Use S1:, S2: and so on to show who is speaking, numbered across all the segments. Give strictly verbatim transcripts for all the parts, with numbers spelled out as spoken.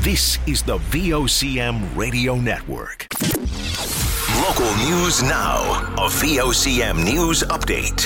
S1: This is the V O C M Radio Network. Local news now. A V O C M News Update.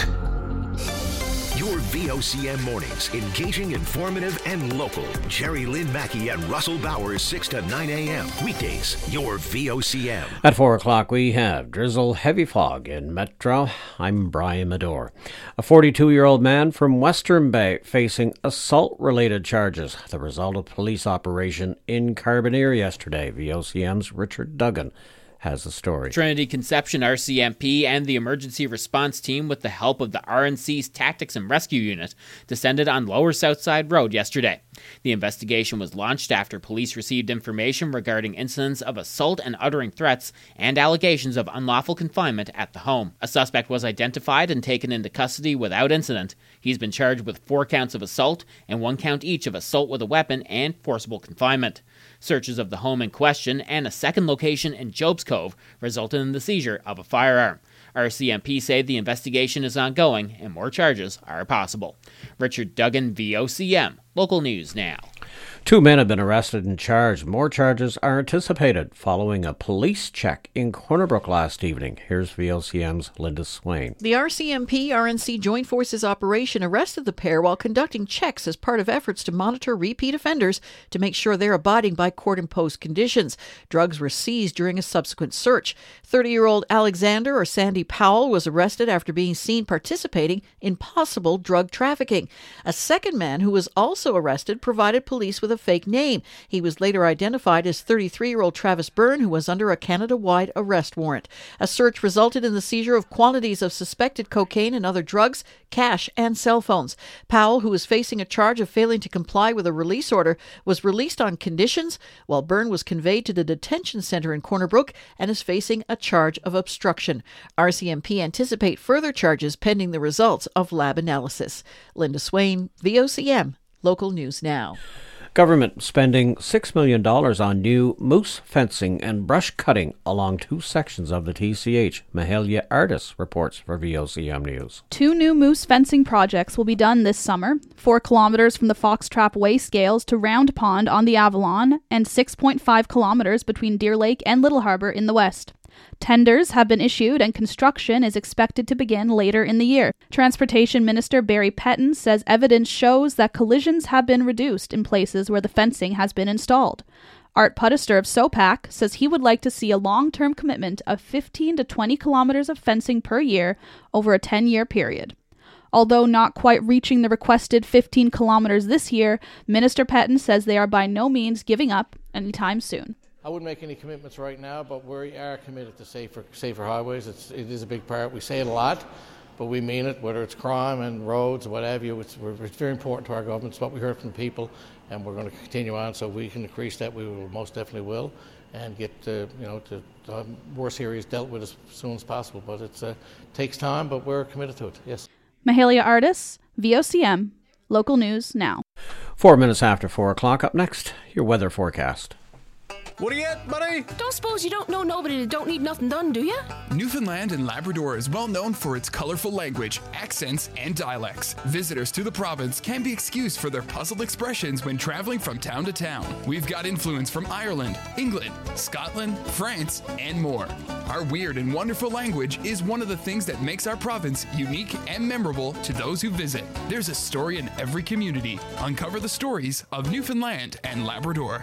S1: Your V O C M mornings, engaging, informative, and local. Jerry Lynn Mackey and Russell Bowers, six to nine a.m. Weekdays, your V O C M.
S2: At four o'clock, we have drizzle, heavy fog in Metro. I'm Brian Medore. A forty-two-year-old man from Western Bay facing assault-related charges. The result of police operation in Carbonear yesterday. V O C M's Richard Duggan has the story.
S3: Trinity Conception R C M P and the emergency response team, with the help of the R N C's Tactics and Rescue Unit, descended on Lower Southside Road yesterday. The investigation was launched after police received information regarding incidents of assault and uttering threats and allegations of unlawful confinement at the home. A suspect was identified and taken into custody without incident. He's been charged with four counts of assault and one count each of assault with a weapon and forcible confinement. Searches of the home in question and a second location in Job's Cove resulted in the seizure of a firearm. R C M P say the investigation is ongoing and more charges are possible. Richard Duggan, V O C M. Local News Now.
S2: Two men have been arrested and charged. More charges are anticipated following a police check in Corner Brook last evening. Here's V O C M's Linda Swain.
S4: The R C M P R N C Joint Forces operation arrested the pair while conducting checks as part of efforts to monitor repeat offenders to make sure they're abiding by court-imposed conditions. Drugs were seized during a subsequent search. thirty-year-old Alexander, or Sandy Powell, was arrested after being seen participating in possible drug trafficking. A second man who was also arrested provided police with a fake name. He was later identified as thirty-three-year-old Travis Byrne, who was under a Canada-wide arrest warrant. A search resulted in the seizure of quantities of suspected cocaine and other drugs, cash, and cell phones. Powell, who was facing a charge of failing to comply with a release order, was released on conditions, while Byrne was conveyed to the detention center in Corner Brook and is facing a charge of obstruction. R C M P anticipate further charges pending the results of lab analysis. Linda Swain, V O C M. Local News Now.
S2: Government spending six million dollars on new moose fencing and brush cutting along two sections of the T C H. Mahalia Artis reports for V O C M News.
S5: Two new moose fencing projects will be done this summer, four kilometres from the Foxtrap Way Scales to Round Pond on the Avalon, and six point five kilometres between Deer Lake and Little Harbour in the west. Tenders have been issued and construction is expected to begin later in the year. Transportation Minister Barry Petton says evidence shows that collisions have been reduced in places where the fencing has been installed. Art Puttister of SOPAC says he would like to see a long-term commitment of fifteen to twenty kilometres of fencing per year over a ten-year period. Although not quite reaching the requested fifteen kilometres this year, Minister Petton says they are by no means giving up anytime soon.
S6: I wouldn't make any commitments right now, but we are committed to safer safer highways. It's, it is a big part. We say it a lot, but we mean it, whether it's crime and roads, whatever you. It's, it's very important to our government. It's what we heard from the people, and we're going to continue on. So we can increase that. We will most definitely will, and get uh, you know to uh, worse areas dealt with as soon as possible. But it uh, takes time, but we're committed to it. Yes.
S5: Mahalia Artis, V O C M, Local News Now.
S2: Four minutes after four o'clock. Up next, your weather forecast.
S7: What are you at, buddy?
S8: Don't suppose you don't know nobody that don't need nothing done, do you?
S7: Newfoundland and Labrador is well known for its colorful language, accents, and dialects. Visitors to the province can be excused for their puzzled expressions when traveling from town to town. We've got influence from Ireland, England, Scotland, France, and more. Our weird and wonderful language is one of the things that makes our province unique and memorable to those who visit. There's a story in every community. Uncover the stories of Newfoundland and Labrador.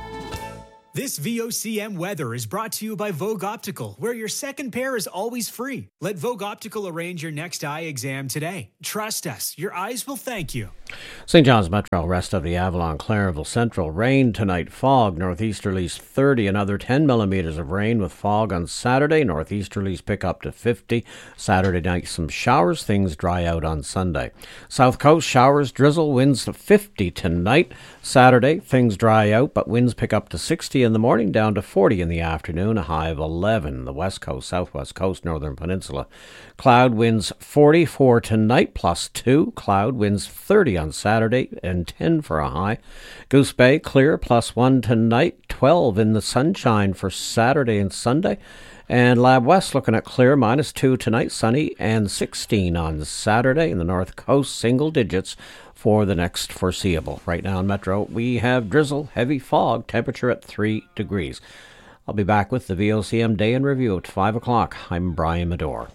S9: This V O C M weather is brought to you by Vogue Optical, where your second pair is always free. Let Vogue Optical arrange your next eye exam today. Trust us, your eyes will thank you.
S2: Saint John's Metro, rest of the Avalon, Clarenville Central. Rain tonight, fog, northeasterlies thirty, another ten millimetres of rain with fog on Saturday. Northeasterlies pick up to fifty. Saturday night, some showers, things dry out on Sunday. South Coast, showers, drizzle, winds to fifty tonight. Saturday, things dry out, but winds pick up to sixty in the morning, down to forty in the afternoon, a high of eleven. The West Coast, Southwest Coast, Northern Peninsula. Cloud winds forty-four tonight, plus two. Cloud winds thirty on Saturday and ten for a high. Goose Bay, clear, plus one tonight, twelve in the sunshine for Saturday and Sunday. And Lab West looking at clear, minus two tonight, sunny, and sixteen on Saturday. In the North Coast, single digits for the next foreseeable. Right now in Metro, we have drizzle, heavy fog, temperature at three degrees. I'll be back with the V O C M Day in Review at five o'clock. I'm Brian Medore.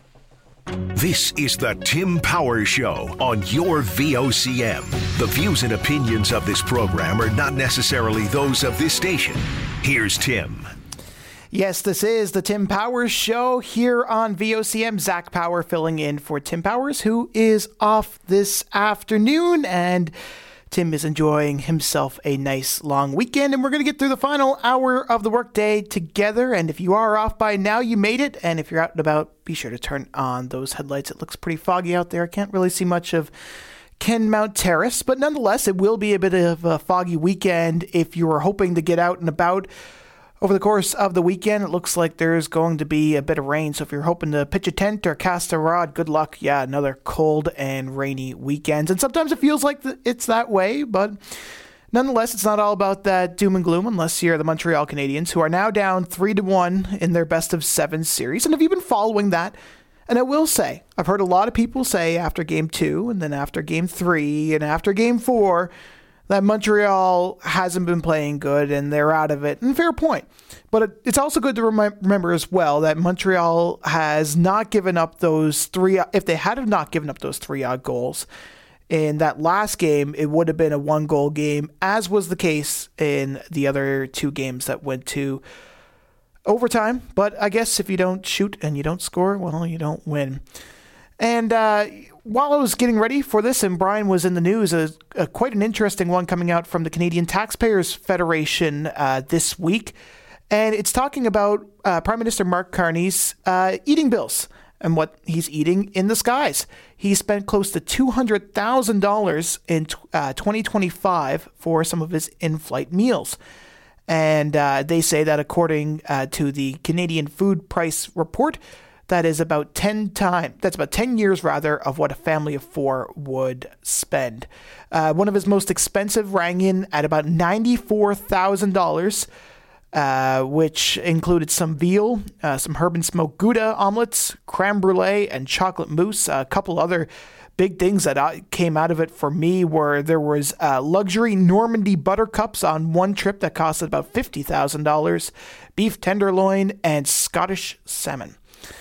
S1: This is the Tim Powers Show on your V O C M. The views and opinions of this program are not necessarily those of this station. Here's Tim.
S10: Yes, this is the Tim Powers Show here on V O C M. Zach Power filling in for Tim Powers, who is off this afternoon, and Tim is enjoying himself a nice long weekend, and we're going to get through the final hour of the workday together. And if you are off by now, you made it. And if you're out and about, be sure to turn on those headlights. It looks pretty foggy out there. I can't really see much of Kenmount Terrace, but nonetheless, it will be a bit of a foggy weekend if you were hoping to get out and about. Over the course of the weekend, it looks like there's going to be a bit of rain. So if you're hoping to pitch a tent or cast a rod, good luck. Yeah, another cold and rainy weekend. And sometimes it feels like it's that way, but nonetheless, it's not all about that doom and gloom unless you're the Montreal Canadiens, who are now down three to one in their best of seven series. And have you been following that? And I will say, I've heard a lot of people say after game two and then after game three and after game four that Montreal hasn't been playing good and they're out of it. And fair point. But it's also good to rem- remember as well that Montreal has not given up those three. If they had not given up those three odd goals in that last game, it would have been a one goal game, as was the case in the other two games that went to overtime. But I guess if you don't shoot and you don't score, well, you don't win. And uh, while I was getting ready for this and Brian was in the news, a, a, quite an interesting one coming out from the Canadian Taxpayers Federation uh, this week. And it's talking about uh, Prime Minister Mark Carney's uh, eating bills and what he's eating in the skies. He spent close to two hundred thousand dollars in uh, twenty twenty-five for some of his in-flight meals. And uh, they say that according uh, to the Canadian Food Price Report, that is about ten times, that's about ten years rather, of what a family of four would spend. Uh, one of his most expensive rang in at about ninety-four thousand dollars, uh, which included some veal, uh, some herb and smoked Gouda omelets, creme brulee, and chocolate mousse. A couple other big things that came out of it for me were there was uh, luxury Normandy buttercups on one trip that costed about fifty thousand dollars, beef tenderloin, and Scottish salmon.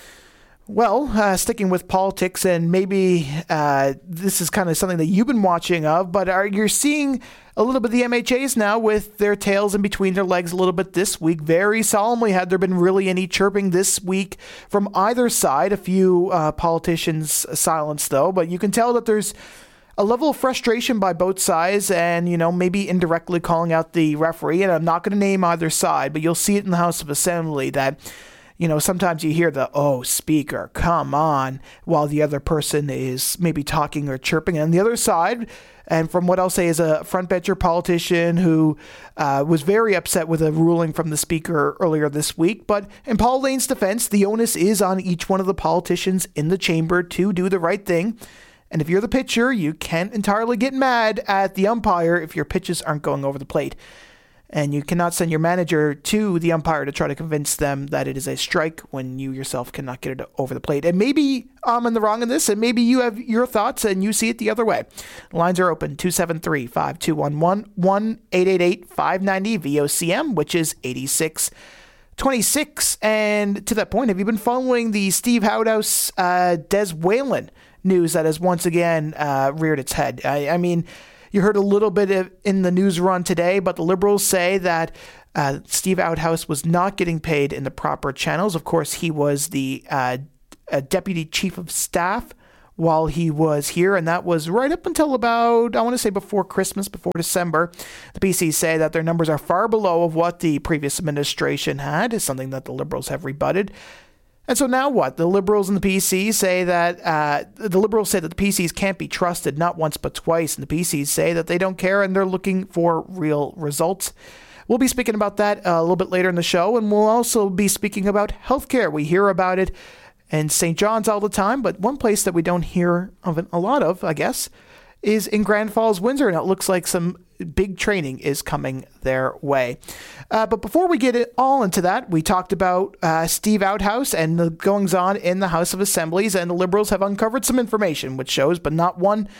S10: Well, uh, sticking with politics, and maybe uh, this is kind of something that you've been watching of, but are you seeing a little bit of the M H As now with their tails in between their legs a little bit this week? Very solemnly, had there been really any chirping this week from either side? A few uh, politicians silenced, though, but you can tell that there's a level of frustration by both sides and, you know, maybe indirectly calling out the referee. And I'm not going to name either side, but you'll see it in the House of Assembly that, you know, sometimes you hear the, oh, speaker, come on, while the other person is maybe talking or chirping. And on the other side, and from what I'll say is a frontbencher politician who uh, was very upset with a ruling from the speaker earlier this week. But in Paul Lane's defense, the onus is on each one of the politicians in the chamber to do the right thing. And if you're the pitcher, you can't entirely get mad at the umpire if your pitches aren't going over the plate. And you cannot send your manager to the umpire to try to convince them that it is a strike when you yourself cannot get it over the plate. And maybe I'm in the wrong in this, and maybe you have your thoughts and you see it the other way. Lines are open, two seven three, five two one one, one eight eight eight, five nine zero V O C M, which is eighty-six twenty-six. And to that point, have you been following the Steve Outhouse, uh, Des Whalen news that has once again uh, reared its head? I, I mean... You heard a little bit of in the news run today, but the Liberals say that uh, Steve Outhouse was not getting paid in the proper channels. Of course, he was the uh, deputy chief of staff while he was here, and that was right up until about, I want to say before Christmas, before December. The P C say that their numbers are far below of what the previous administration had, is something that the Liberals have rebutted. And so now what? The Liberals and the P C say that uh, the Liberals say that the P Cs can't be trusted, not once but twice, and the P Cs say that they don't care and they're looking for real results. We'll be speaking about that a little bit later in the show, and we'll also be speaking about healthcare. We hear about it in Saint John's all the time, but one place that we don't hear of it a lot of, I guess, is in Grand Falls, Windsor, and it looks like some big training is coming their way. Uh, but before we get it all into that, we talked about uh, Steve Outhouse and the goings-on in the House of Assemblies, and the Liberals have uncovered some information which shows, but not one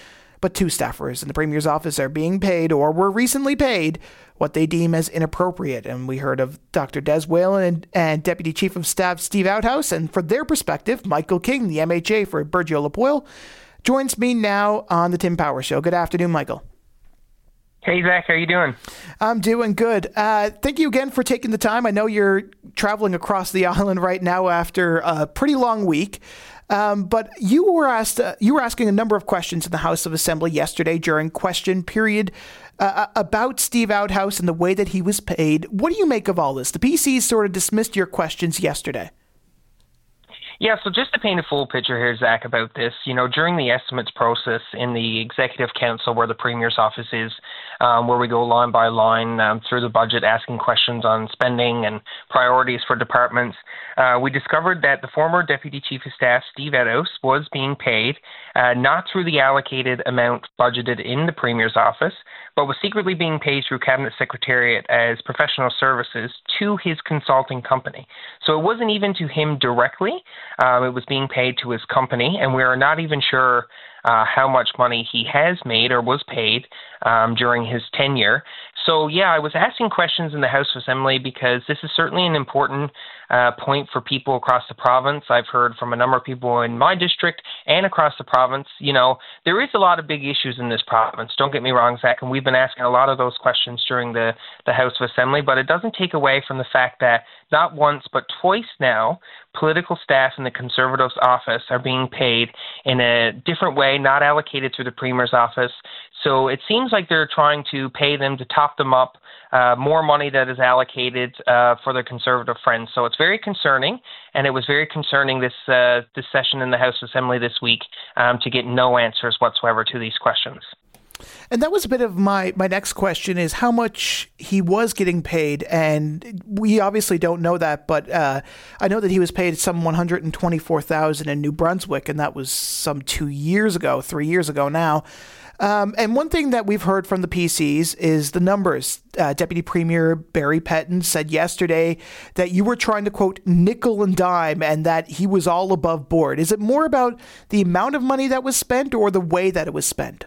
S10: but two staffers in the Premier's office are being paid or were recently paid what they deem as inappropriate. And we heard of Doctor Des Whalen and, and Deputy Chief of Staff Steve Outhouse. And for their perspective, Michael King, the M H A for Burgeo Lapoille, joins me now on the Tim Power Show. Good afternoon, Michael.
S11: Hey, Zach, how are you doing?
S10: I'm doing good. Uh, thank you again for taking the time. I know you're traveling across the island right now after a pretty long week. Um, but you were asked, uh, you were asking a number of questions in the House of Assembly yesterday during question period uh, about Steve Outhouse and the way that he was paid. What do you make of all this? The P Cs sort of dismissed your questions yesterday.
S11: Yeah, so just to paint a full picture here, Zach, about this, you know, during the estimates process in the Executive Council, where the Premier's office is, um, where we go line by line um, through the budget, asking questions on spending and priorities for departments, uh, we discovered that the former Deputy Chief of Staff, Steve Outhouse, was being paid uh, not through the allocated amount budgeted in the Premier's office, but was secretly being paid through Cabinet Secretariat as professional services to his consulting company. So it wasn't even to him directly. Um, it was being paid to his company, and we are not even sure uh, how much money he has made or was paid um, during his tenure. So, yeah, I was asking questions in the House of Assembly because this is certainly an important uh, point for people across the province. I've heard from a number of people in my district and across the province. You know, there is a lot of big issues in this province. Don't get me wrong, Zach, and we've been asking a lot of those questions during the, the House of Assembly, but it doesn't take away from the fact that not once but twice now, political staff in the Conservatives' office are being paid in a different way, not allocated through the Premier's office. So it seems like they're trying to pay them to top them up, uh, more money that is allocated uh, for their Conservative friends. So it's very concerning, and it was very concerning this uh, this session in the House Assembly this week um, to get no answers whatsoever to these questions.
S10: And that was a bit of my, my next question is how much he was getting paid. And we obviously don't know that, but uh, I know that he was paid some one hundred twenty-four thousand dollars in New Brunswick, and that was some two years ago, three years ago now. Um, and one thing that we've heard from the P Cs is the numbers. Uh, Deputy Premier Barry Petton said yesterday that you were trying to, quote, nickel and dime, and that he was all above board. Is it more about the amount of money that was spent or the way that it was spent?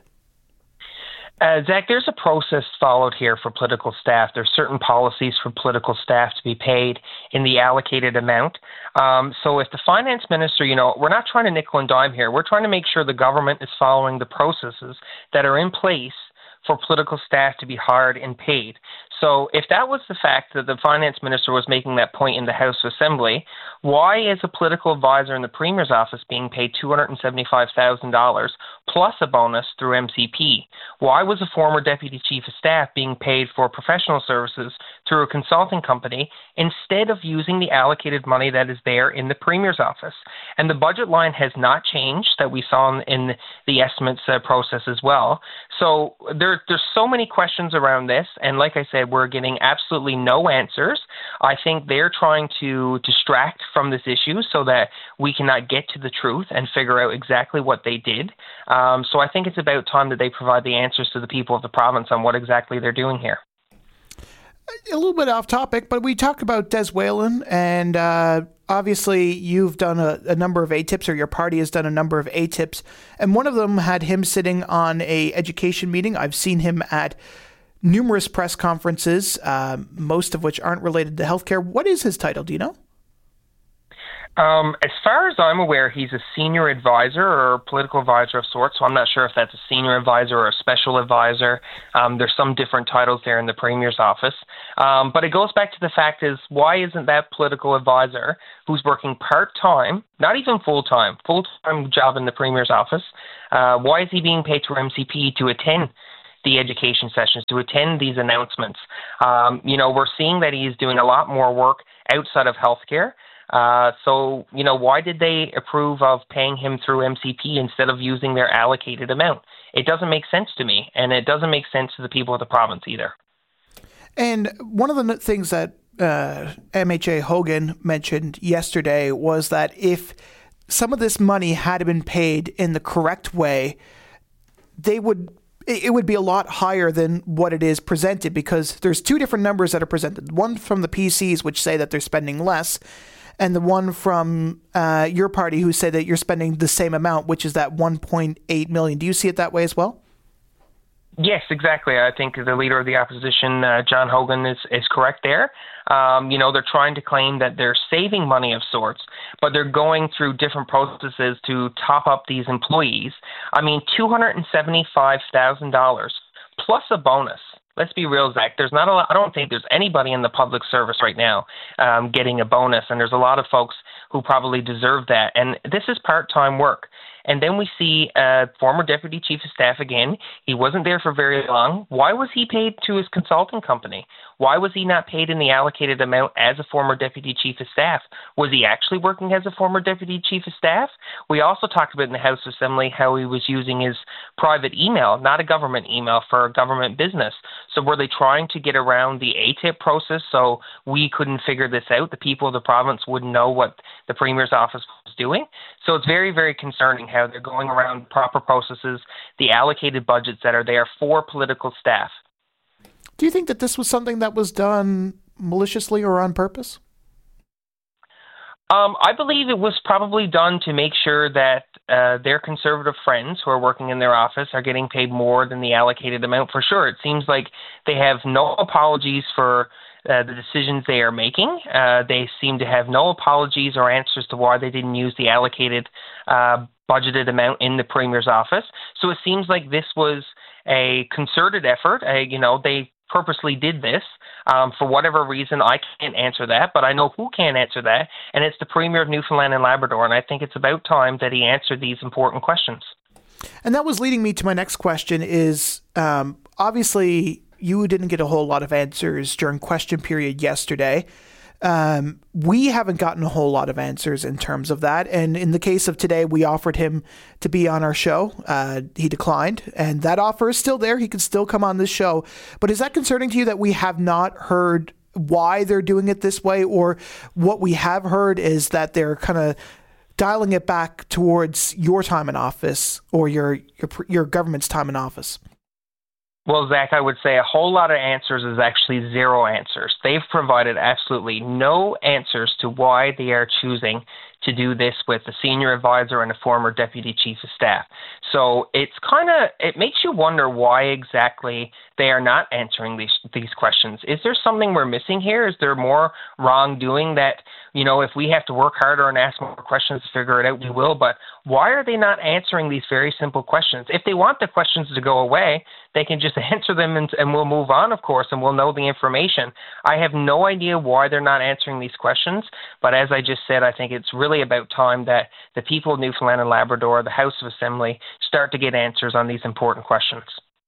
S11: Uh, Zach, there's a process followed here for political staff. There's certain policies for political staff to be paid in the allocated amount. Um, so if the finance minister, you know, we're not trying to nickel and dime here. We're trying to make sure the government is following the processes that are in place for political staff to be hired and paid. So if that was the fact that the finance minister was making that point in the House Assembly, why is a political advisor in the Premier's office being paid two hundred seventy-five thousand dollars plus a bonus through M C P? Why was a former Deputy Chief of Staff being paid for professional services through a consulting company instead of using the allocated money that is there in the Premier's office? And the budget line has not changed that we saw in, in the estimates uh, process as well. So there, there's so many questions around this, and like I said, we're getting absolutely no answers. I think they're trying to distract from this issue so that we cannot get to the truth and figure out exactly what they did. Um, so I think it's about time that they provide the answers to the people of the province on what exactly they're doing here.
S10: A little bit off topic, but we talked about Des Whalen, and uh, obviously you've done a, a number of A T I Ps, or your party has done a number of A T I Ps, and one of them had him sitting on a education meeting. I've seen him at numerous press conferences, uh, most of which aren't related to healthcare. What is his title? Do you know?
S11: Um, as far as I'm aware, he's a senior advisor or a political advisor of sorts, so I'm not sure if that's a senior advisor or a special advisor. Um, there's some different titles there in the Premier's office. Um, but it goes back to the fact is, why isn't that political advisor who's working part-time, not even full-time, full-time job in the Premier's office, uh, why is he being paid through M C P to attend the education sessions, to attend these announcements? Um, you know, we're seeing that he's doing a lot more work outside of healthcare. Uh, so, you know, why did they approve of paying him through M C P instead of using their allocated amount? It doesn't make sense to me, and it doesn't make sense to the people of the province either.
S10: And one of the things that uh, M H A Hogan mentioned yesterday was that if some of this money had been paid in the correct way, they would it would be a lot higher than what it is presented, because there's two different numbers that are presented. One from the P Cs, which say that they're spending less, and the one from uh, your party who say that you're spending the same amount, which is that one point eight million dollars. Do you see it that way as well?
S11: Yes, exactly. I think the leader of the opposition, uh, John Hogan, is, is correct there. Um, you know, they're trying to claim that they're saving money of sorts, but they're going through different processes to top up these employees. I mean, two hundred seventy-five thousand dollars plus a bonus. Let's be real, Zach. There's not a lot, I don't think there's anybody in the public service right now um, getting a bonus, and there's a lot of folks who probably deserve that. And this is part-time work. And then we see a former deputy chief of staff again. He wasn't there for very long. Why was he paid to his consulting company? Why was he not paid in the allocated amount as a former deputy chief of staff? Was he actually working as a former deputy chief of staff? We also talked about in the House Assembly how he was using his private email, not a government email, for a government business. So were they trying to get around the A T I P process so we couldn't figure this out? The people of the province wouldn't know what the Premier's office was doing? So it's very, very concerning how they're going around proper processes, the allocated budgets that are there for political staff.
S10: Do you think that this was something that was done maliciously or on purpose?
S11: Um, I believe it was probably done to make sure that uh, their conservative friends who are working in their office are getting paid more than the allocated amount. For sure, it seems like they have no apologies for uh, the decisions they are making. Uh, they seem to have no apologies or answers to why they didn't use the allocated uh, budgeted amount in the Premier's office. So it seems like this was a concerted effort. Uh, you know, they purposely did this. Um, for whatever reason, I can't answer that, but I know who can answer that, and it's the Premier of Newfoundland and Labrador, and I think it's about time that he answered these important questions.
S10: And that was leading me to my next question is, um, obviously, you didn't get a whole lot of answers during question period yesterday. Um, we haven't gotten a whole lot of answers in terms of that. And in the case of today, we offered him to be on our show. Uh, he declined, and that offer is still there. He can still come on this show. But is that concerning to you that we have not heard why they're doing it this way? Or what we have heard is that they're kind of dialing it back towards your time in office or your, your, your government's time in office?
S11: Well, Zach, I would say a whole lot of answers is actually zero answers. They've provided absolutely no answers to why they are choosing to do this with a senior advisor and a former deputy chief of staff. So it's kind of, it makes you wonder why exactly they are not answering these these questions. Is there something we're missing here? Is there more wrongdoing that, you know, if we have to work harder and ask more questions to figure it out, we will. But why are they not answering these very simple questions? If they want the questions to go away, they can just answer them and, and we'll move on, of course, and we'll know the information. I have no idea why they're not answering these questions. But as I just said, I think it's really about time that the people of Newfoundland and Labrador, the House of Assembly, start to get answers on these important questions.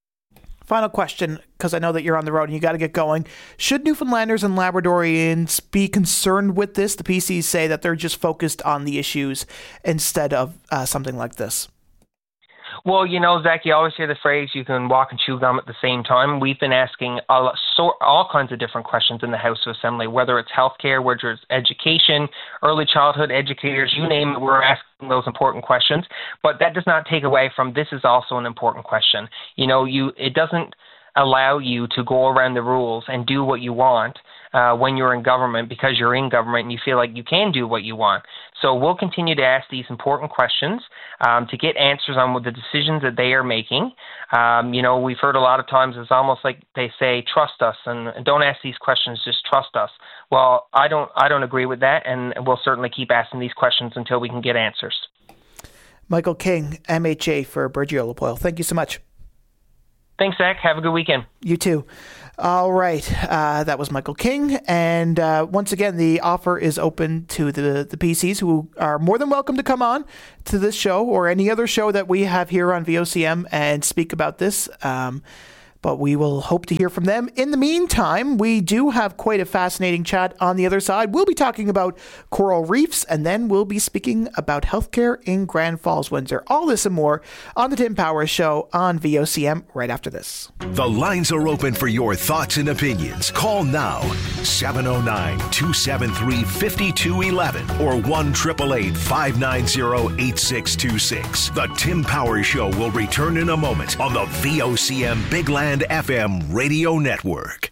S10: Final question, because I know that you're on the road and you got to get going. Should Newfoundlanders and Labradorians be concerned with this? The P Cs say that they're just focused on the issues instead of uh, something like this.
S11: Well, you know, Zach, you always hear the phrase, you can walk and chew gum at the same time. We've been asking all, so, all kinds of different questions in the House of Assembly, whether it's healthcare, whether it's education, early childhood educators, you name it, we're asking those important questions. But that does not take away from this is also an important question. You know, you it doesn't allow you to go around the rules and do what you want uh, when you're in government because you're in government and you feel like you can do what you want. So we'll continue to ask these important questions um, to get answers on the decisions that they are making. Um, you know, we've heard a lot of times it's almost like they say, trust us and don't ask these questions, just trust us. Well, I don't, I don't agree with that, and we'll certainly keep asking these questions until we can get answers.
S10: Michael King, M H A for Burgeo Lapoil. Thank you so much.
S11: Thanks, Zach. Have a good weekend.
S10: You too. All right. Uh, that was Michael King. And uh, once again, the offer is open to the, the P Cs who are more than welcome to come on to this show or any other show that we have here on V O C M and speak about this. Um, but we will hope to hear from them. In the meantime, we do have quite a fascinating chat on the other side. We'll be talking about coral reefs, and then we'll be speaking about healthcare in Grand Falls, Windsor. All this and more on the Tim Powers Show on V O C M right after this.
S1: The lines are open for your thoughts and opinions. Call now, seven oh nine, two seven three, five two one one or one eight eight eight, five nine zero, eight six two six. The Tim Powers Show will return in a moment on the V O C M Big Land F M Radio Network.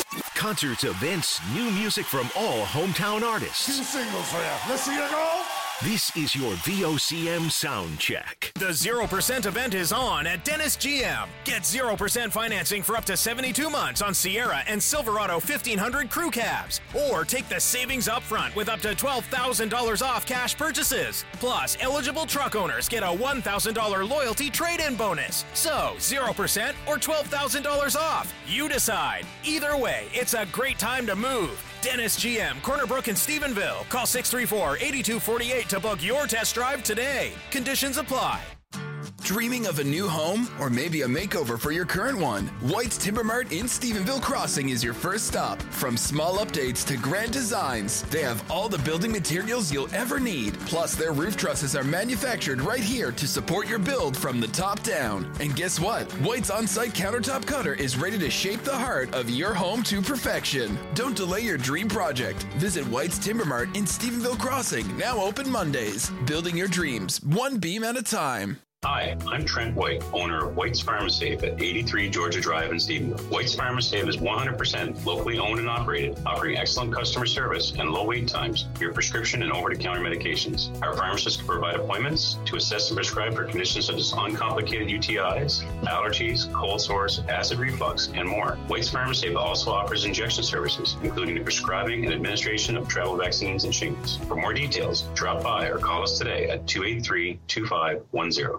S1: Concerts, events, new music from all hometown artists.
S12: Two singles for you. Let's see you go.
S1: This is your V O C M sound check.
S12: The zero percent event is on at Dennis G M. Get zero percent financing for up to seventy-two months on Sierra and Silverado fifteen hundred crew cabs. Or take the savings up front with up to twelve thousand dollars off cash purchases. Plus, eligible truck owners get a one thousand dollars loyalty trade-in bonus. So, zero percent or twelve thousand dollars off. You decide. Either way, it's a great time to move. Dennis G M, Corner Brook and Stephenville. Call six three four, eight two four eight to book your test drive today. Conditions apply.
S7: Dreaming of a new home or maybe a makeover for your current one? White's Timber Mart in Stephenville Crossing is your first stop. From small updates to grand designs, they have all the building materials you'll ever need. Plus, their roof trusses are manufactured right here to support your build from the top down. And guess what? White's on-site countertop cutter is ready to shape the heart of your home to perfection. Don't delay your dream project. Visit White's Timber Mart in Stephenville Crossing, now open Mondays. Building your dreams, one beam at a time.
S13: Hi, I'm Trent White, owner of White's Farm and Save at eighty-three Georgia Drive in Stephenville. White's Farm and Save is one hundred percent locally owned and operated, offering excellent customer service and low wait times for your prescription and over-the-counter medications. Our pharmacists can provide appointments to assess and prescribe for conditions such as uncomplicated U T Is, allergies, cold sores, acid reflux, and more. White's Farm and Save also offers injection services, including the prescribing and administration of travel vaccines and shingles. For more details, drop by or call us today at two eight three, two five one zero.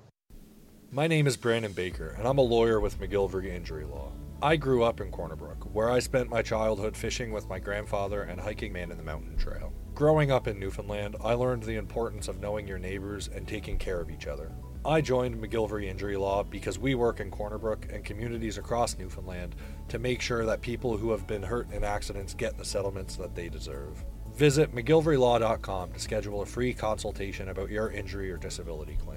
S14: My name is Brandon Baker, and I'm a lawyer with McGillivray Injury Law. I grew up in Corner Brook, where I spent my childhood fishing with my grandfather and hiking Man in the Mountain Trail. Growing up in Newfoundland, I learned the importance of knowing your neighbors and taking care of each other. I joined McGillivray Injury Law because we work in Corner Brook and communities across Newfoundland to make sure that people who have been hurt in accidents get the settlements that they deserve. Visit mcgillivray law dot com to schedule a free consultation about your injury or disability claim.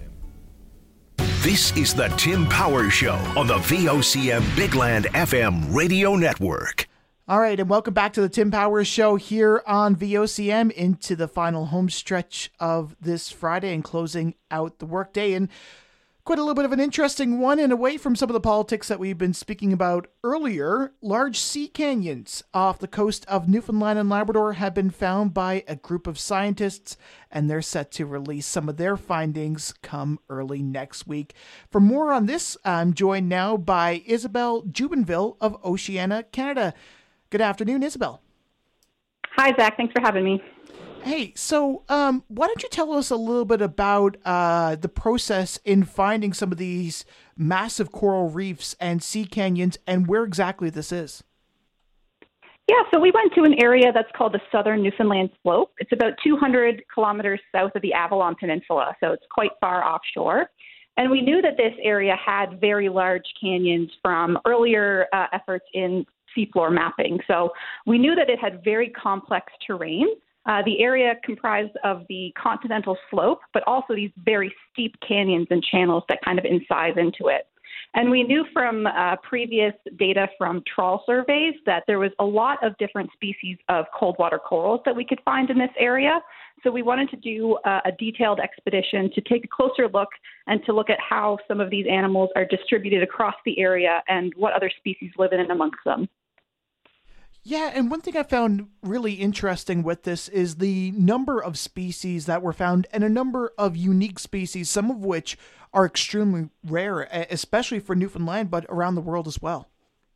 S1: This is the Tim Powers Show on the V O C M Big Land F M radio network.
S10: All right, and welcome back to the Tim Powers Show here on V O C M into the final home stretch of this Friday and closing out the workday. And quite a little bit of an interesting one, and away from some of the politics that we've been speaking about earlier. Large sea canyons off the coast of Newfoundland and Labrador have been found by a group of scientists, and they're set to release some of their findings come early next week. For more on this, I'm joined now by Isabel Jubenville of Oceana, Canada. Good afternoon, Isabel.
S15: Hi, Zach. Thanks for having me.
S10: Hey, so um, why don't you tell us a little bit about uh, the process in finding some of these massive coral reefs and sea canyons and where exactly this is?
S15: Yeah, so we went to an area that's called the Southern Newfoundland Slope. It's about two hundred kilometers south of the Avalon Peninsula, so it's quite far offshore. And we knew that this area had very large canyons from earlier uh, efforts in seafloor mapping. So we knew that it had very complex terrain. Uh, the area comprised of the continental slope, but also these very steep canyons and channels that kind of incise into it. And we knew from uh, previous data from trawl surveys that there was a lot of different species of cold water corals that we could find in this area. So we wanted to do uh, a detailed expedition to take a closer look and to look at how some of these animals are distributed across the area and what other species live in and amongst them.
S10: Yeah, and one thing I found really interesting with this is the number of species that were found and a number of unique species, some of which are extremely rare, especially for Newfoundland, but around the world as well.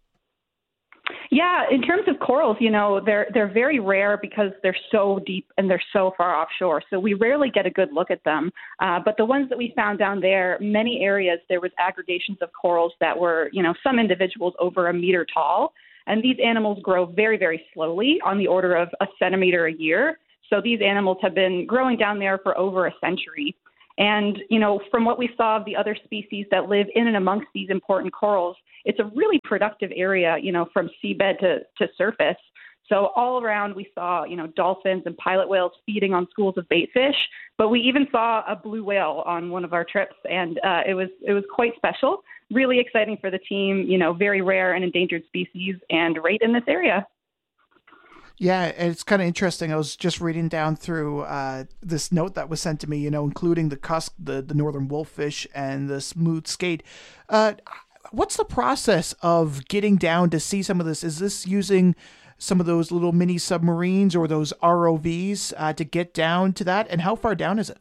S15: Yeah, in terms of corals, you know, they're they're very rare because they're so deep and they're so far offshore. So we rarely get a good look at them. Uh, but the ones that we found down there, many areas, there was aggregations of corals that were, you know, some individuals over a meter tall. And these animals grow very, very slowly, on the order of a centimeter a year. So these animals have been growing down there for over a century. And, you know, from what we saw of the other species that live in and amongst these important corals, it's a really productive area, you know, from seabed to, to surface. So all around we saw, you know, dolphins and pilot whales feeding on schools of baitfish, but we even saw a blue whale on one of our trips, and uh, it was it was quite special. Really exciting for the team, you know, very rare and endangered species, and right in this area.
S10: Yeah, it's kind of interesting. I was just reading down through uh, this note that was sent to me, you know, including the cusk, the, the northern wolffish, and the smooth skate. Uh, what's the process of getting down to see some of this? Is this using some of those little mini submarines or those R O Vs uh, to get down to that? And how far down is it?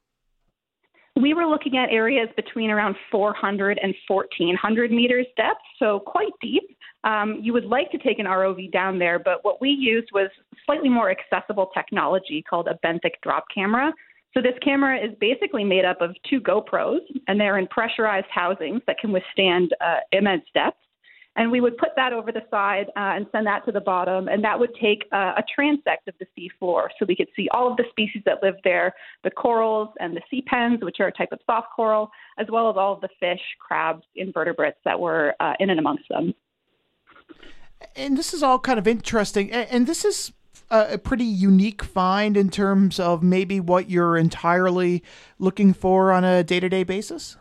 S15: We were looking at areas between around four hundred and fourteen hundred meters depth, so quite deep. Um, you would like to take an R O V down there, but what we used was slightly more accessible technology called a benthic drop camera. So this camera is basically made up of two GoPros, and they're in pressurized housings that can withstand uh, immense depths. And we would put that over the side uh, and send that to the bottom, and that would take uh, a transect of the seafloor, so we could see all of the species that live there, the corals and the sea pens, which are a type of soft coral, as well as all of the fish, crabs, invertebrates that were uh, in and amongst them.
S10: And this is all kind of interesting, and this is a pretty unique find in terms of maybe what you're entirely looking for on a day-to-day basis?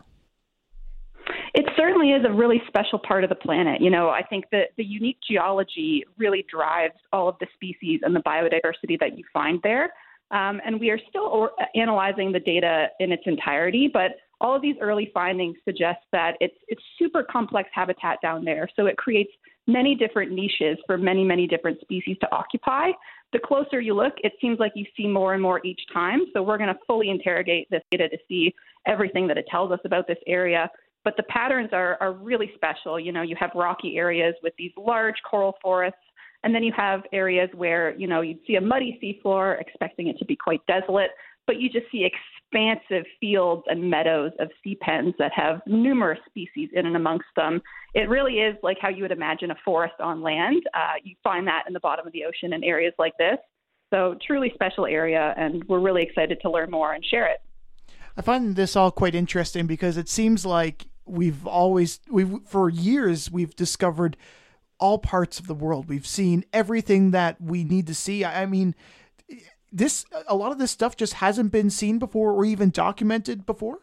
S15: It certainly is a really special part of the planet. You know, I think that the unique geology really drives all of the species and the biodiversity that you find there. Um, and we are still or- analyzing the data in its entirety, but all of these early findings suggest that it's it's super complex habitat down there. So it creates many different niches for many, many different species to occupy. The closer you look, it seems like you see more and more each time. So we're going to fully interrogate this data to see everything that it tells us about this area. But the patterns are, are really special. You know, you have rocky areas with these large coral forests, and then you have areas where, you know, you'd see a muddy seafloor, expecting it to be quite desolate, but you just see expansive fields and meadows of sea pens that have numerous species in and amongst them. It really is like how you would imagine a forest on land. Uh, you find that in the bottom of the ocean in areas like this. So truly special area, and we're really excited to learn more and share it.
S10: I find this all quite interesting because it seems like we've always, we've for years, we've discovered all parts of the world. We've seen everything that we need to see. I mean, this, a lot of this stuff just hasn't been seen before or even documented before.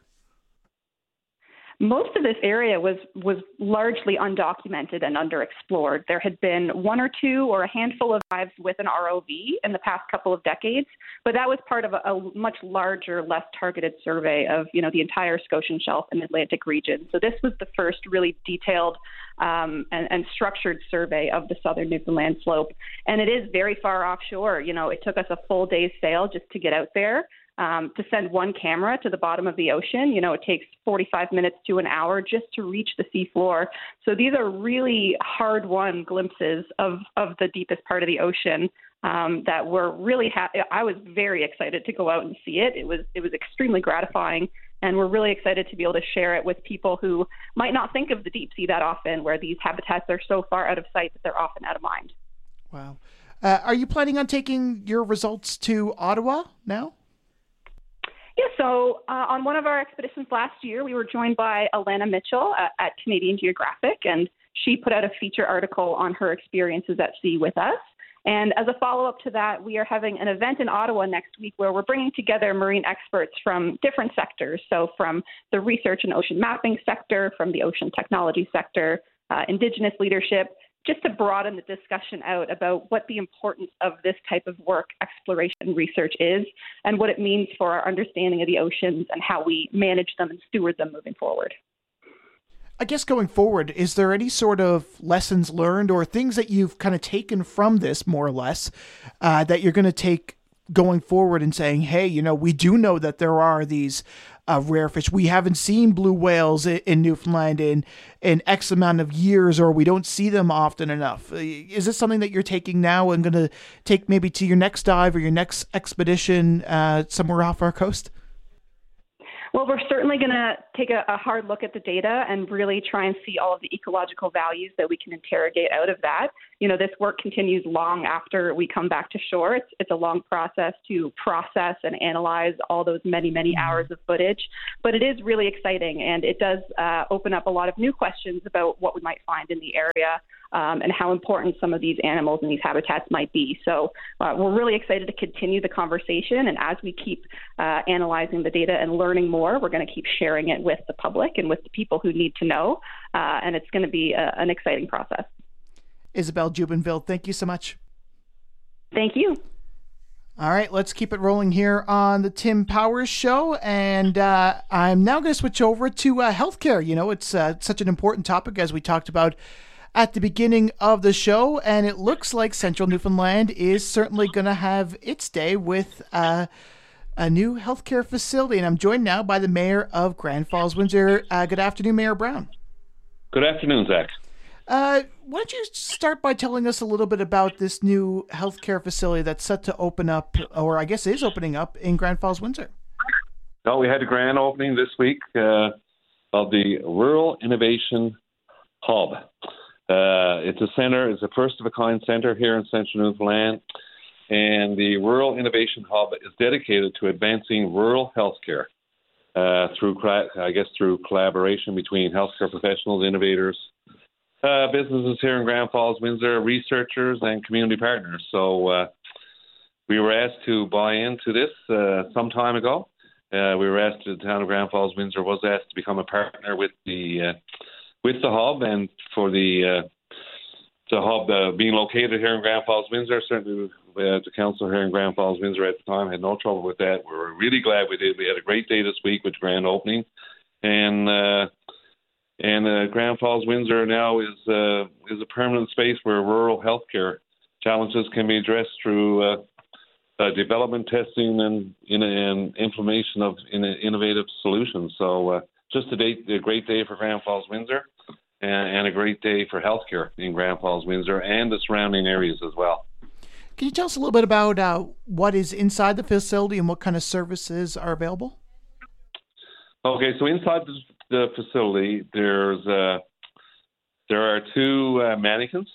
S15: Most of this area was was largely undocumented and underexplored. There had been one or two or a handful of dives with an R O V in the past couple of decades, but that was part of a, a much larger, less targeted survey of, you know, the entire Scotian Shelf and Atlantic region. So this was the first really detailed um, and, and structured survey of the southern Newfoundland slope. And it is very far offshore. You know, it took us a full day's sail just to get out there. Um, to send one camera to the bottom of the ocean, you know, it takes forty-five minutes to an hour just to reach the seafloor. So these are really hard-won glimpses of, of the deepest part of the ocean um, that were really happy. I was very excited to go out and see it. It was it was extremely gratifying, and we're really excited to be able to share it with people who might not think of the deep sea that often, where these habitats are so far out of sight that they're often out of mind.
S10: Wow. Uh, are you planning on taking your results to Ottawa now?
S15: Yeah, so uh, on one of our expeditions last year, we were joined by Alana Mitchell at, at Canadian Geographic, and she put out a feature article on her experiences at sea with us. And as a follow-up to that, we are having an event in Ottawa next week where we're bringing together marine experts from different sectors. So from the research and ocean mapping sector, from the ocean technology sector, uh, Indigenous leadership, just to broaden the discussion out about what the importance of this type of work, exploration and research is, and what it means for our understanding of the oceans and how we manage them and steward them moving forward.
S10: I guess going forward, is there any sort of lessons learned or things that you've kind of taken from this, more or less, uh, that you're going to take going forward and saying, hey, you know, we do know that there are these uh, rare fish. We haven't seen blue whales in, in Newfoundland in, in X amount of years, or we don't see them often enough. Is this something that you're taking now and going to take maybe to your next dive or your next expedition uh, somewhere off our coast?
S15: Well, we're certainly going to take a, a hard look at the data and really try and see all of the ecological values that we can interrogate out of that. You know, this work continues long after we come back to shore. It's, it's a long process to process and analyze all those many, many hours of footage. But it is really exciting, and it does uh, open up a lot of new questions about what we might find in the area. Um, and how important some of these animals and these habitats might be. So uh, we're really excited to continue the conversation. And as we keep uh, analyzing the data and learning more, we're going to keep sharing it with the public and with the people who need to know. Uh, and it's going to be a, an exciting process.
S10: Isabelle Jubenville, thank you so much.
S15: Thank you.
S10: All right, let's keep it rolling here on the Tim Powers Show. And uh, I'm now going to switch over to uh, healthcare. You know, it's uh, such an important topic, as we talked about at the beginning of the show, and it looks like Central Newfoundland is certainly going to have its day with uh, a new healthcare facility. And I'm joined now by the Mayor of Grand Falls, Windsor. Uh, good afternoon, Mayor Brown.
S16: Good afternoon, Zach.
S10: Uh, why don't you start by telling us a little bit about this new healthcare facility that's set to open up, or I guess is opening up, in Grand Falls, Windsor?
S16: Well, we had a grand opening this week uh, of the Rural Innovation Hub. Uh, it's a center, it's a first-of-a-kind center here in Central Newfoundland, and the Rural Innovation Hub is dedicated to advancing rural healthcare uh, through, I guess, through collaboration between healthcare professionals, innovators, Uh, businesses here in Grand Falls, Windsor, researchers, and community partners. So uh, we were asked to buy into this uh, some time ago. Uh, we were asked, the town of Grand Falls, Windsor was asked to become a partner with the uh, with the hub, and for the uh, the hub uh, being located here in Grand Falls, Windsor. Certainly, uh, the council here in Grand Falls, Windsor at the time had no trouble with that. We were really glad we did. We had a great day this week with the grand opening, and. Uh, And uh, Grand Falls, Windsor now is uh, is a permanent space where rural healthcare challenges can be addressed through uh, uh, development, testing, and, in, and implementation of in, innovative solutions. So uh, just a, day, a great day for Grand Falls, Windsor, and, and a great day for healthcare in Grand Falls, Windsor, and the surrounding areas as well.
S10: Can you tell us a little bit about uh, what is inside the facility and what kind of services are available?
S16: Okay, so inside the the facility, there's uh, there are two uh, mannequins.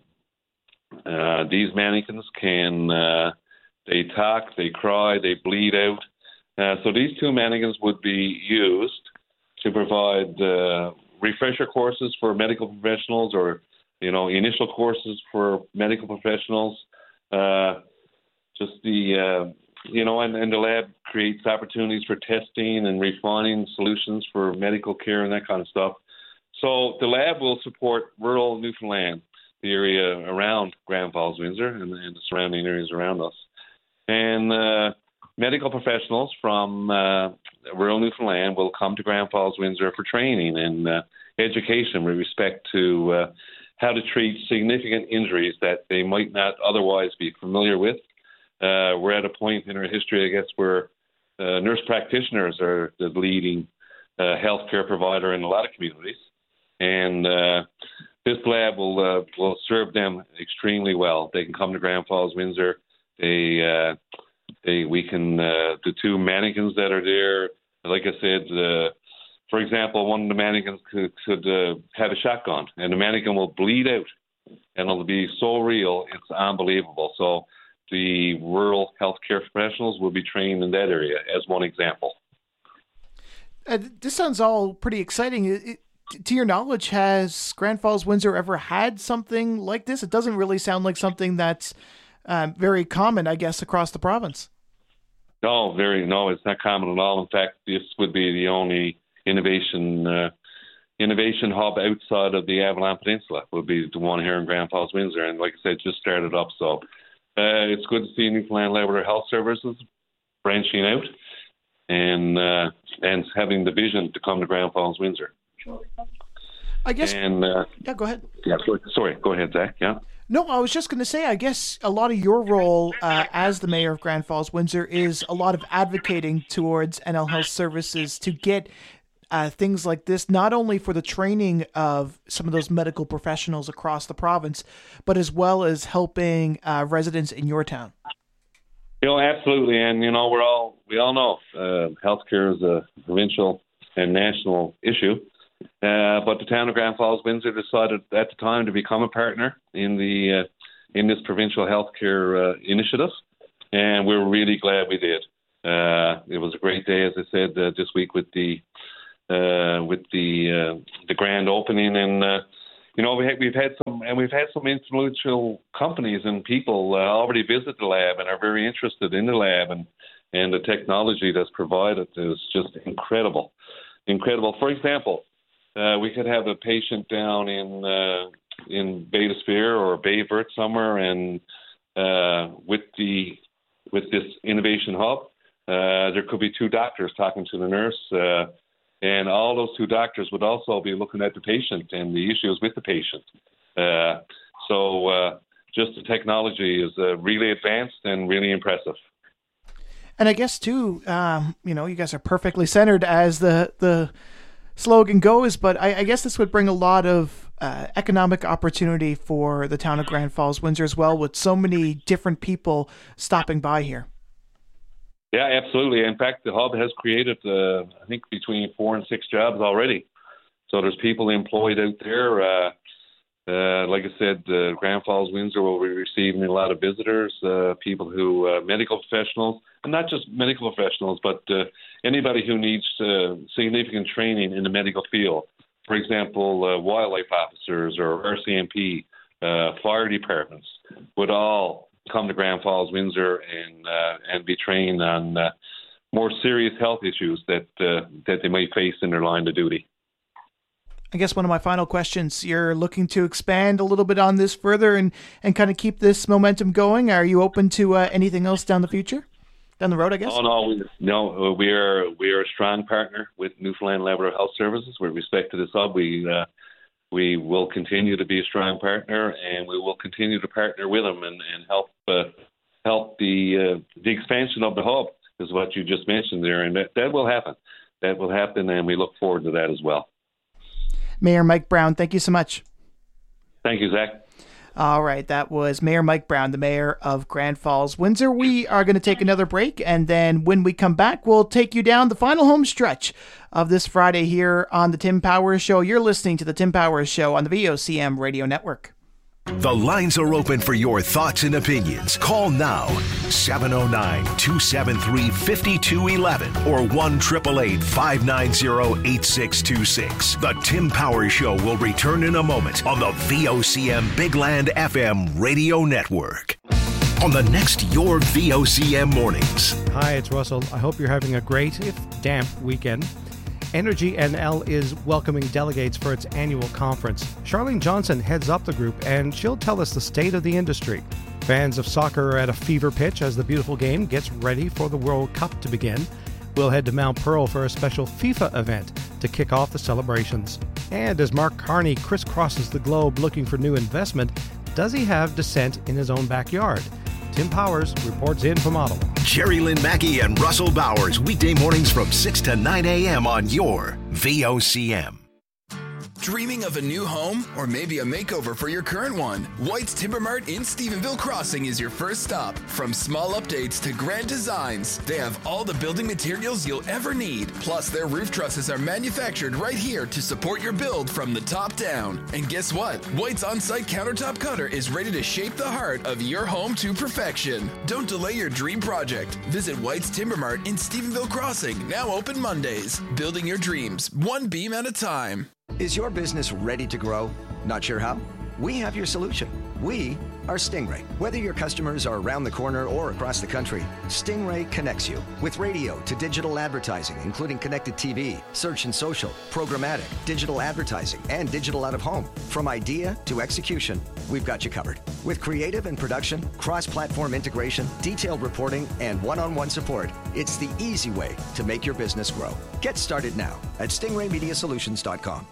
S16: Uh, these mannequins can uh, they talk, they cry, they bleed out. Uh, so these two mannequins would be used to provide uh, refresher courses for medical professionals, or you know initial courses for medical professionals. Uh, just the uh, You know, and, and the lab creates opportunities for testing and refining solutions for medical care and that kind of stuff. So the lab will support rural Newfoundland, the area around Grand Falls, Windsor, and, and the surrounding areas around us. And uh, medical professionals from uh, rural Newfoundland will come to Grand Falls, Windsor for training and uh, education with respect to uh, how to treat significant injuries that they might not otherwise be familiar with. Uh, we're at a point in our history, I guess, where uh, nurse practitioners are the leading uh, healthcare provider in a lot of communities, and uh, this lab will uh, will serve them extremely well. They can come to Grand Falls, Windsor. They uh, they we can uh, the two mannequins that are there. Like I said, uh, for example, one of the mannequins could, could uh, have a shotgun, and the mannequin will bleed out, and it'll be so real, it's unbelievable. So the rural healthcare professionals will be trained in that area, as one example.
S10: Uh, this sounds all pretty exciting. It, it, to your knowledge, has Grand Falls, Windsor ever had something like this? It doesn't really sound like something that's um, very common, I guess, across the province.
S16: No, very no, it's not common at all. In fact, this would be the only innovation uh, innovation hub outside of the Avalon Peninsula. Would be the one here in Grand Falls, Windsor, and like I said, just started up. So. Uh, it's good to see Newfoundland Labrador Health Services branching out and uh, and having the vision to come to Grand Falls, Windsor.
S10: I guess.
S16: And, uh,
S10: yeah, go ahead.
S16: Yeah, sorry, go ahead, Zach. Yeah.
S10: No, I was just going to say, I guess a lot of your role uh, as the mayor of Grand Falls, Windsor, is a lot of advocating towards N L Health Services to get Uh, things like this, not only for the training of some of those medical professionals across the province, but as well as helping uh, residents in your town.
S16: You know, absolutely, and you know, we're all we all know uh, healthcare is a provincial and national issue. Uh, but the town of Grand Falls, Windsor, decided at the time to become a partner in the uh, in this provincial healthcare uh, initiative, and we're really glad we did. Uh, it was a great day, as I said, uh, this week with the uh, with the uh, the grand opening, and uh, you know we ha- we've had some and we've had some influential companies and people uh, already visit the lab and are very interested in the lab, and and the technology that's provided is just incredible, incredible. For example. Uh, we could have a patient down in uh, in Beta Sphere or Bayvert somewhere, and uh, with the with this innovation hub, uh, there could be two doctors talking to the nurse, uh, and all those two doctors would also be looking at the patient and the issues with the patient. Uh, so uh, just the technology is uh, really advanced and really impressive.
S10: And I guess, too, um, you know, you guys are perfectly centered as the the slogan goes, but I, I guess this would bring a lot of uh, economic opportunity for the town of Grand Falls, Windsor as well, with so many different people stopping by here.
S16: Yeah, absolutely. In fact, the hub has created, uh, I think, between four and six jobs already. So there's people employed out there. Uh, uh, like I said, uh, Grand Falls, Windsor will be receiving a lot of visitors, uh, people who, uh, medical professionals, and not just medical professionals, but uh, anybody who needs uh, significant training in the medical field. For example, uh, wildlife officers or R C M P, uh, fire departments would all come to Grand Falls, Windsor, and uh, and be trained on uh, more serious health issues that uh, that they might face in their line of duty.
S10: I guess one of my final questions, you're looking to expand a little bit on this further and, and kind of keep this momentum going. Are you open to uh, anything else down the future? Down the road, I guess?
S16: Oh, no, we, no, we are we are a strong partner with Newfoundland Labrador Health Services. With respect to this hub, we uh, we will continue to be a strong partner, and we will continue to partner with them and, and help uh, help the uh, the expansion of the hub, is what you just mentioned there, and that, that will happen. That will happen, and we look forward to that as well.
S10: Mayor Mike Brown, thank you so much.
S16: Thank you, Zach.
S10: All right, that was Mayor Mike Brown, the mayor of Grand Falls, Windsor. We are going to take another break, and then when we come back, we'll take you down the final home stretch of this Friday here on The Tim Powers Show. You're listening to The Tim Powers Show on the V O C M Radio Network.
S1: The lines are open for your thoughts and opinions. Call now, seven oh nine, two seven three, five two one one or one eight eight eight, five nine zero, eight six two six. The Tim Powers Show will return in a moment on the V O C M Big Land F M Radio Network. On the next Your V O C M Mornings.
S17: Hi, it's Russell. I hope you're having a great, if damp, weekend. Energy N L is welcoming delegates for its annual conference. Charlene Johnson heads up the group, and she'll tell us the state of the industry. Fans of soccer are at a fever pitch as the beautiful game gets ready for the World Cup to begin. We'll head to Mount Pearl for a special FIFA event to kick off the celebrations. And as Mark Carney crisscrosses the globe looking for new investment, does he have dissent in his own backyard? Tim Powers reports in from Ottawa.
S1: Jerry Lynn Mackey and Russell Bowers, weekday mornings from six to nine a.m. on your V O C M.
S18: Dreaming of a new home or maybe a makeover for your current one? White's Timber Mart in Stephenville Crossing is your first stop. From small updates to grand designs, they have all the building materials you'll ever need. Plus, their roof trusses are manufactured right here to support your build from the top down. And guess what? White's on-site countertop cutter is ready to shape the heart of your home to perfection. Don't delay your dream project. Visit White's Timber Mart in Stephenville Crossing, now open Mondays. Building your dreams, one beam at a time.
S19: Is your business ready to grow? Not sure how? We have your solution. We are Stingray. Whether your customers are around the corner or across the country, Stingray connects you with radio to digital advertising, including connected T V, search and social, programmatic, digital advertising, and digital out of home. From idea to execution, we've got you covered. With creative and production, cross-platform integration, detailed reporting, and one-on-one support, it's the easy way to make your business grow. Get started now at stingray media solutions dot com.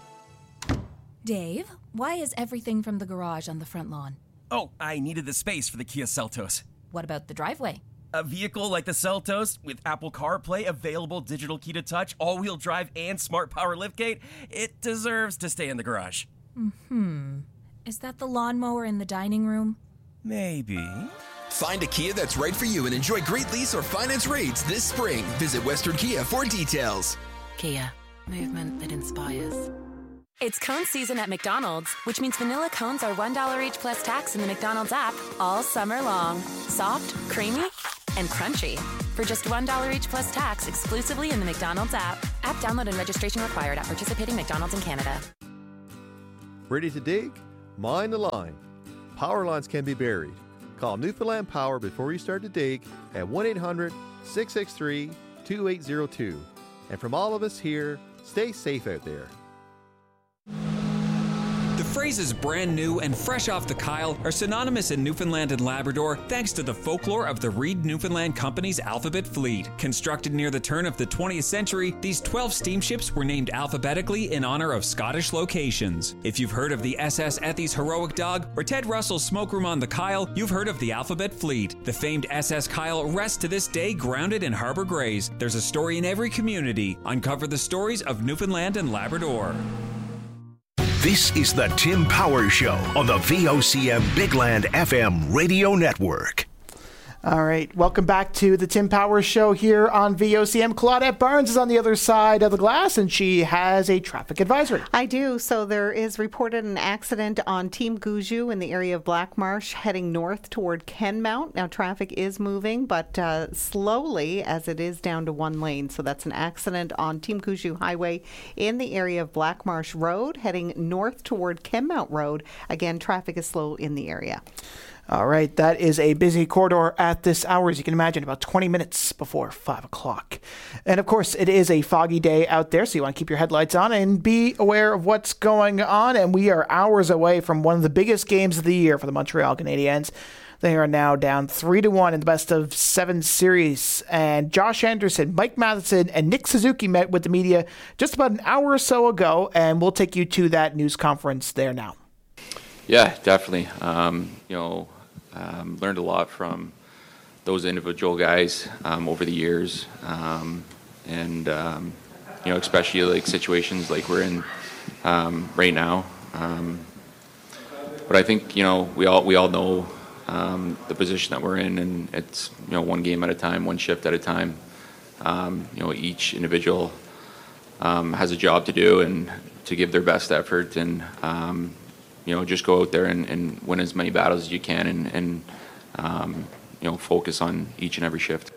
S20: Dave, why is everything from the garage on the front lawn?
S21: Oh, I needed the space for the Kia Seltos.
S20: What about the driveway?
S21: A vehicle like the Seltos, with Apple CarPlay, available digital key to touch, all-wheel drive, and smart power liftgate, it deserves to stay in the garage.
S20: Hmm. Is that the lawnmower in the dining room?
S21: Maybe.
S18: Find a Kia that's right for you and enjoy great lease or finance rates this spring. Visit Western Kia for details.
S8: Kia, movement that inspires. It's cone season at McDonald's, which means vanilla cones are one dollar each plus tax in the McDonald's app all summer long. Soft, creamy, and crunchy. For just one dollar each plus tax exclusively in the McDonald's app. App download and registration required at participating McDonald's in Canada.
S22: Ready to dig? Mind the line. Power lines can be buried. Call Newfoundland Power before you start to dig at one eight hundred, six six three, two eight zero two. And from all of us here, stay safe out there.
S23: The
S3: Phrases brand new and fresh off the Kyle are synonymous in Newfoundland and Labrador thanks to the folklore of the Reed Newfoundland Company's Alphabet Fleet. Constructed near the turn of the twentieth century, these twelve steamships were named alphabetically in honor of Scottish locations. If you've heard of the S S Ethy's Heroic Dog or Ted Russell's Smoke Room on the Kyle, you've heard of the Alphabet Fleet. The famed S S Kyle rests to this day grounded in Harbour Grays. There's a story in every community. Uncover the stories of Newfoundland and Labrador.
S1: This is the Tim Powers Show on the V O C M Bigland F M radio network.
S10: All right, welcome back to the Tim Powers Show here on V O C M. Claudette Barnes is on the other side of the glass, and she has a traffic advisory.
S4: I do. So there is reported an accident on Team Guju in the area of Black Marsh heading north toward Kenmount. Now, traffic is moving, but uh, slowly as it is down to one lane. So that's an accident on Team Guju Highway in the area of Black Marsh Road heading north toward Kenmount Road. Again, traffic is slow in the area.
S10: All right, that is a busy corridor at this hour, as you can imagine, about twenty minutes before five o'clock. And of course, it is a foggy day out there, so you want to keep your headlights on and be aware of what's going on. And we are hours away from one of the biggest games of the year for the Montreal Canadiens. They are now down three to one in the best of seven series. And Josh Anderson, Mike Matheson, and Nick Suzuki met with the media just about an hour or so ago, and we'll take you to that news conference there now.
S23: Yeah, definitely. Um, you know, um, learned a lot from those individual guys um, over the years, um, and um, you know, especially like situations like we're in um, right now. Um, but I think you know we all we all know um, the position that we're in, and it's you know one game at a time, one shift at a time. Um, you know, each individual um, has a job to do and to give their best effort, and um, you know, just go out there and, and win as many battles as you can, and, and um, you know, focus on each and every shift.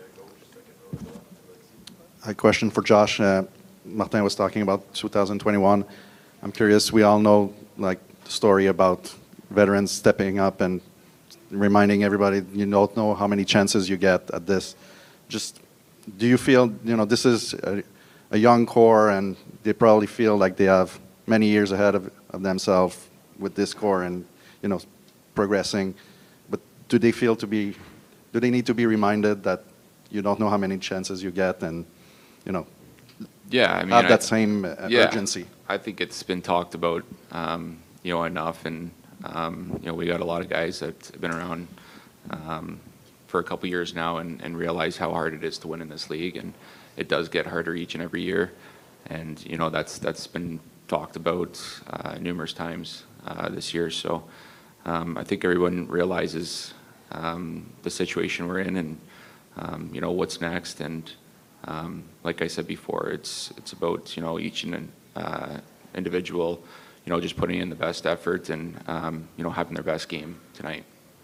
S24: A question for Josh. Uh, Martin was talking about two thousand twenty-one. I'm curious, we all know like the story about veterans stepping up and reminding everybody you don't know how many chances you get at this. Just, do you feel, you know, this is a, a young core and they probably feel like they have many years ahead of, of themselves with this core and, you know, progressing, but do they feel to be, do they need to be reminded that you don't know how many chances you get and, you know,
S23: yeah, I mean,
S24: have that
S23: I,
S24: same uh,
S23: yeah,
S24: urgency?
S23: I think it's been talked about, um, you know, enough, and um, you know, we got a lot of guys that have been around um, for a couple years now and, and realize how hard it is to win in this league, and it does get harder each and every year, and you know, that's that's been talked about uh, numerous times uh, this year. So um, I think everyone realizes um, the situation we're in, and um, you know what's next. And um, like I said before, it's it's about you know each and uh, individual, you know, just putting in the best effort and um, you know having their best game tonight.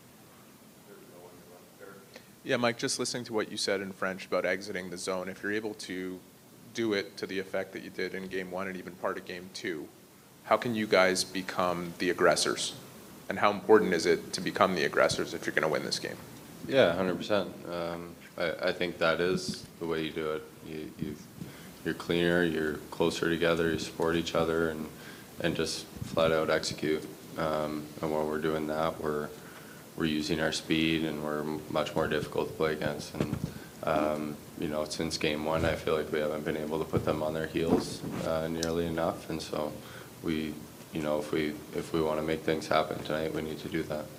S25: Yeah, Mike, just listening to what you said in French about exiting the zone, if you're able to do it to the effect that you did in game one and even part of game two, how can you guys become the aggressors? And how important is it to become the aggressors if you're going to win this game?
S26: Yeah, one hundred percent. Um, I, I think that is the way you do it. You, you, you're cleaner, you're closer together, you support each other, and, and just flat out execute. Um, and when we're doing that, we're, we're using our speed, and we're much more difficult to play against. And um, you know, since game one, I feel like we haven't been able to put them on their heels uh, nearly enough, and so we, you know, if we if we want to make things happen tonight, we need to do that.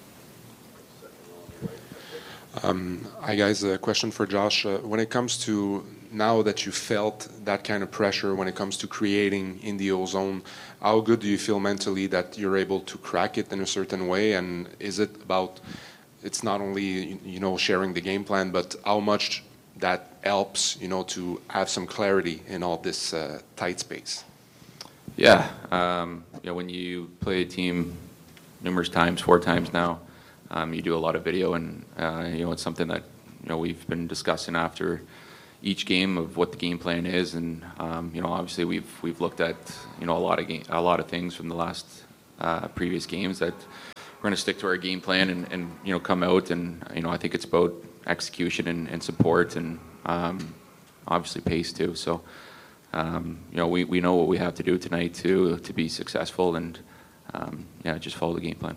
S27: Um, hi guys, a question for Josh. Uh, when it comes to now that you felt that kind of pressure when it comes to creating in the O-zone, how good do you feel mentally that you're able to crack it in a certain way? And is it about, it's not only, you know, sharing the game plan, but how much that helps, you know, to have some clarity in all this uh, tight space?
S23: Yeah, um, you know, when you play a team numerous times, four times now, um, you do a lot of video, and uh, you know, it's something that you know we've been discussing after each game of what the game plan is, and um, you know, obviously we've we've looked at you know a lot of game, a lot of things from the last uh, previous games that we're going to stick to our game plan and, and you know come out, and you know I think it's about execution and, and support, and um, obviously pace too. So um, you know we, we know what we have to do tonight to to be successful, and um, yeah, just follow the game plan.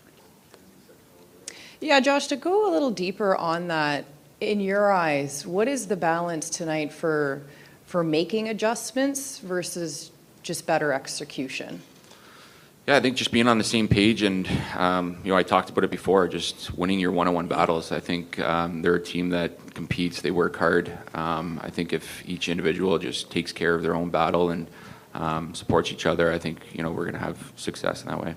S2: Yeah, Josh, to go a little deeper on that, in your eyes, what is the balance tonight for for making adjustments versus just better execution?
S23: Yeah, I think just being on the same page, and um, you know, I talked about it before, just winning your one-on-one battles. I think um, they're a team that competes, they work hard. Um, I think if each individual just takes care of their own battle and um, supports each other, I think, you know, we're going to have success in that way.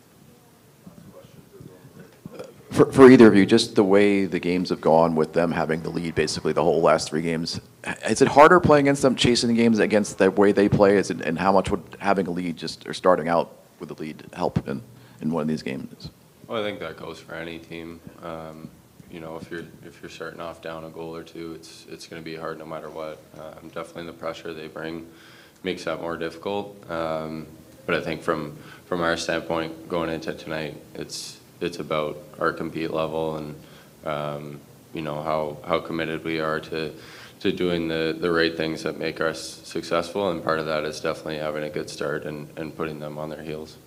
S5: For, for either of you, just the way the games have gone with them having the lead basically the whole last three games, is it harder playing against them, chasing the games against the way they play? Is it, and how much would having a lead just or starting out with the lead help in, in one of these games?
S26: Well, I think that goes for any team. Um, you know, if you're if you're starting off down a goal or two, it's it's going to be hard no matter what. Um, definitely the pressure they bring makes that more difficult. Um, but I think from from our standpoint going into tonight, it's it's about our compete level and um, you know how how committed we are to to doing the, the right things that make us successful, and part of that is definitely having a good start and, and putting them on their heels.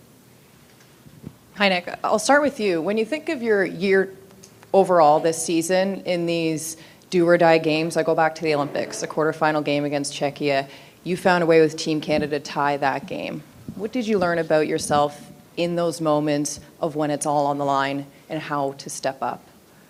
S2: Hi, Nick. I'll start with you. When you think of your year overall this season in these do-or-die games, I go back to the Olympics, the quarterfinal game against Czechia. You found a way with Team Canada to tie that game. What did you learn about yourself in those moments of when it's all on the line and how to step up?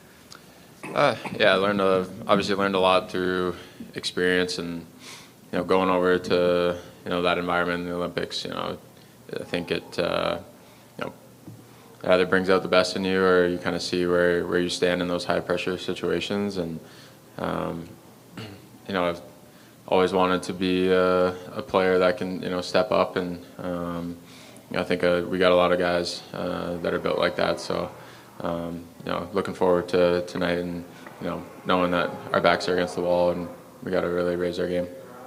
S26: Uh, yeah, I learned a, obviously learned a lot through experience, and you know, going over to you know that environment in the Olympics. You know, I think it uh, you know either brings out the best in you, or you kind of see where, where you stand in those high pressure situations. And um, you know, I've always wanted to be a, a player that can you know step up, and um, you know, I think uh, we got a lot of guys uh, that are built like that. So. Um, you know, looking forward to tonight, and you know, knowing that our backs are against the wall, and we got to really raise our game.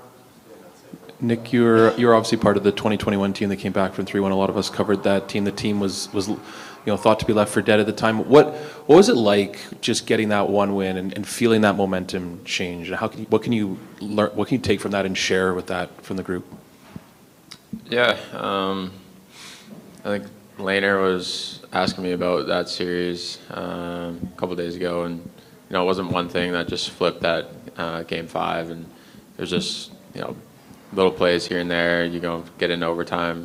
S6: Nick, you're you're obviously part of the twenty twenty-one team that came back from three one. A lot of us covered that team. The team was was you know thought to be left for dead at the time. What what was it like just getting that one win and, and feeling that momentum change? And how can you, what can you learn? What can you take from that and share with that from the group?
S26: Yeah, um, I think Lehner was asking me about that series um, a couple days ago, and you know, it wasn't one thing that just flipped that uh, game five, and there's just you know little plays here and there. You go get into overtime,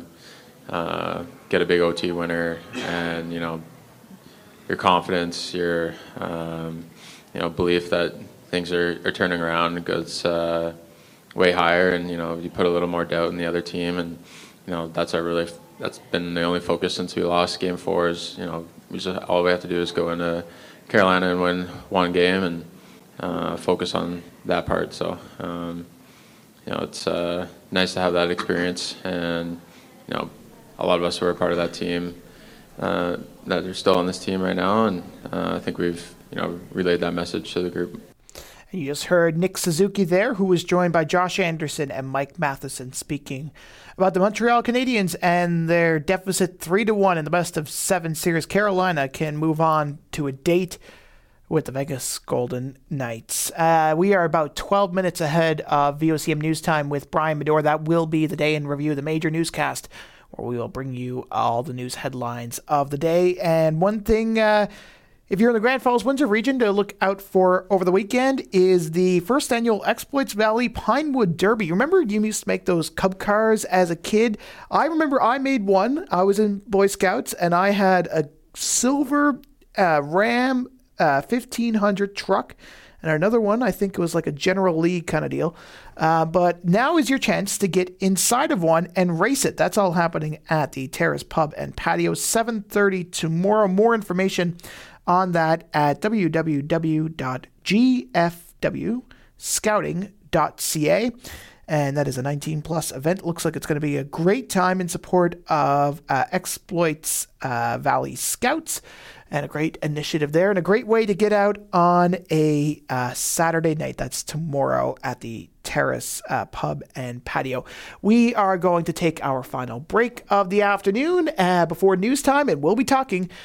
S26: uh, get a big O T winner, and you know your confidence, your um, you know belief that things are, are turning around goes uh, way higher, and you know you put a little more doubt in the other team, and you know that's our really. That's been the only focus since we lost game four is, you know, we just, all we have to do is go into Carolina and win one game and uh, focus on that part. So, um, you know, it's uh, nice to have that experience. And, you know, a lot of us who are part of that team uh, that are still on this team right now. And uh, I think we've, you know, relayed that message to the group.
S10: And you just heard Nick Suzuki there, who was joined by Josh Anderson and Mike Matheson speaking about the Montreal Canadiens and their deficit three to one in the best of seven series. Carolina can move on to a date with the Vegas Golden Knights. Uh, we are about twelve minutes ahead of V O C M News Time with Brian Medore. That will be the day in review, the major newscast, where we will bring you all the news headlines of the day. And one thing... Uh, If you're in the Grand Falls, Windsor region to look out for over the weekend is the first annual Exploits Valley Pinewood Derby. Remember you used to make those Cub cars as a kid? I remember I made one. I was in Boy Scouts and I had a silver uh, Ram uh, fifteen hundred truck and another one. I think it was like a General Lee kind of deal. Uh, but now is your chance to get inside of one and race it. That's all happening at the Terrace Pub and Patio, seven thirty tomorrow. More information on that at w w w dot g f w scouting dot c a. And that is a nineteen plus event. Looks like it's going to be a great time in support of uh, Exploits uh, Valley Scouts, and a great initiative there, and a great way to get out on a uh, Saturday night. That's tomorrow at the Terrace uh, Pub and Patio. We are going to take our final break of the afternoon uh, before news time, and we'll be talking